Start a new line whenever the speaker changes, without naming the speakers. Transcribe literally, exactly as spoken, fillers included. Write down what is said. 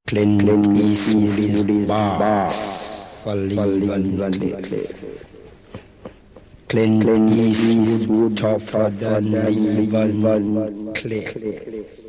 Clint Eastwood's bars for Van Cleef. Clint Eastwood tougher than Van Cleef.